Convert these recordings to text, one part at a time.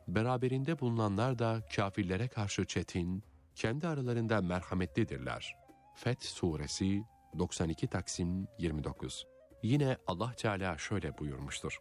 Beraberinde bulunanlar da kâfirlere karşı çetin, kendi aralarında merhametlidirler. Feth Suresi 92 Taksim 29. Yine Allah Teala şöyle buyurmuştur: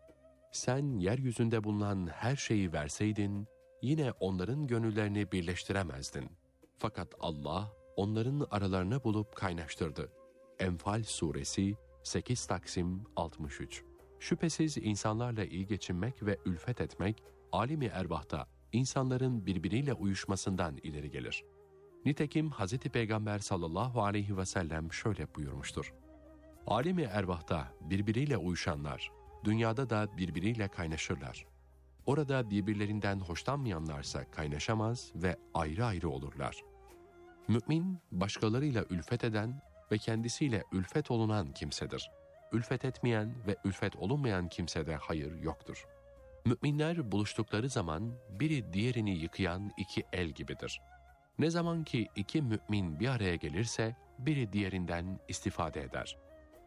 Sen yeryüzünde bulunan her şeyi verseydin, yine onların gönüllerini birleştiremezdin. Fakat Allah onların aralarını bulup kaynaştırdı. Enfal Suresi 8 Taksim 63. Şüphesiz insanlarla iyi geçinmek ve ülfet etmek, alimi erbahta insanların birbiriyle uyuşmasından ileri gelir. Nitekim Hz. Peygamber sallallahu aleyhi ve sellem şöyle buyurmuştur: Alimi erbahta birbiriyle uyuşanlar, dünyada da birbiriyle kaynaşırlar. Orada birbirlerinden hoşlanmayanlarsa kaynaşamaz ve ayrı ayrı olurlar. Mümin, başkalarıyla ülfet eden ve kendisiyle ülfet olunan kimsedir. Ülfet etmeyen ve ülfet olunmayan kimsede hayır yoktur. Müminler buluştukları zaman biri diğerini yıkayan iki el gibidir. Ne zaman ki iki mümin bir araya gelirse biri diğerinden istifade eder.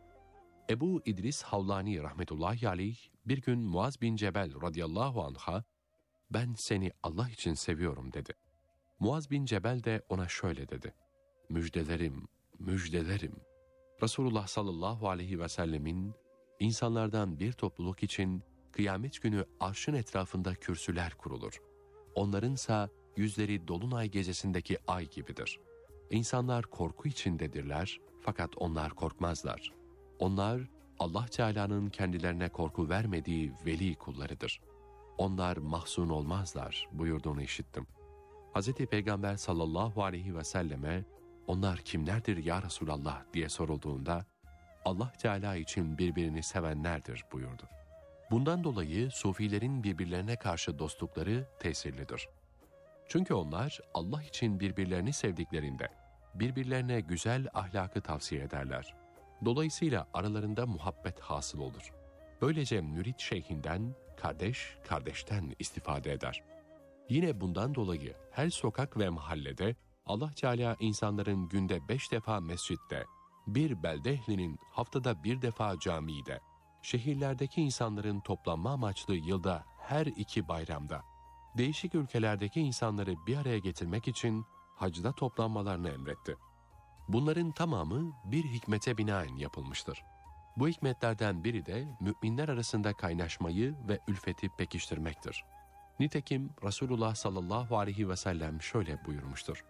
Ebu İdris Havlani rahmetullahi aleyh bir gün Muaz bin Cebel radıyallahu anh'a "Ben seni Allah için seviyorum" dedi. Muaz bin Cebel de ona şöyle dedi: "Müjdelerim, müjdelerim. Resulullah sallallahu aleyhi ve sellemin insanlardan bir topluluk için kıyamet günü arşın etrafında kürsüler kurulur. Onlarınsa yüzleri dolunay gecesindeki ay gibidir. İnsanlar korku içindedirler fakat onlar korkmazlar. Onlar Allah Teala'nın kendilerine korku vermediği veli kullarıdır. Onlar mahzun olmazlar" buyurduğunu işittim. Hz. Peygamber sallallahu aleyhi ve selleme "Onlar kimlerdir ya Resulallah?" diye sorulduğunda Allah Teala için birbirini sevenlerdir buyurdu. Bundan dolayı sufilerin birbirlerine karşı dostlukları tesirlidir. Çünkü onlar Allah için birbirlerini sevdiklerinde birbirlerine güzel ahlakı tavsiye ederler. Dolayısıyla aralarında muhabbet hasıl olur. Böylece mürit şeyhinden, kardeş kardeşten istifade eder. Yine bundan dolayı her sokak ve mahallede Allah Teala insanların günde 5 defa mescitte, bir belde ehlinin haftada 1 defa camide, şehirlerdeki insanların toplanma amaçlı yılda her 2 bayramda, değişik ülkelerdeki insanları bir araya getirmek için hacda toplanmalarını emretti. Bunların tamamı bir hikmete binaen yapılmıştır. Bu hikmetlerden biri de müminler arasında kaynaşmayı ve ülfeti pekiştirmektir. Nitekim Resulullah sallallahu aleyhi ve sellem şöyle buyurmuştur: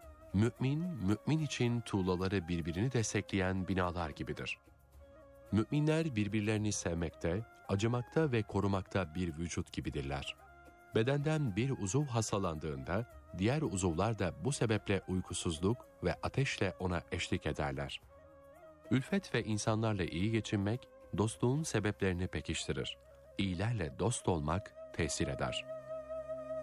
Mümin için tuğlaları birbirini destekleyen binalar gibidir. Müminler birbirlerini sevmekte, acımakta ve korumakta bir vücut gibidirler. Bedenden bir uzuv hastalandığında, diğer uzuvlar da bu sebeple uykusuzluk ve ateşle ona eşlik ederler. Ülfet ve insanlarla iyi geçinmek, dostluğun sebeplerini pekiştirir. İyilerle dost olmak tesir eder.